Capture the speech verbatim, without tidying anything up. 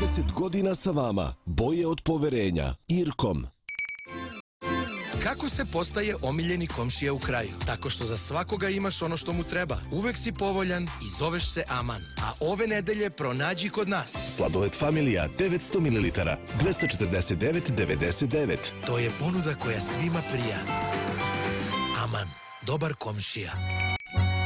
trideset godina sa vama. Boje od poverenja. Irkom. Kako se postaje omiljeni komšija u kraju? Tako što za svakoga imaš ono što mu treba. Uvek si povoljan i zoveš se Aman. A ove nedelje pronađi kod nas. Sladoled Familija devetsto mililitara, dvesta četrdeset devet devedeset devet. To je ponuda koja svima prija. Aman, dobar komšija.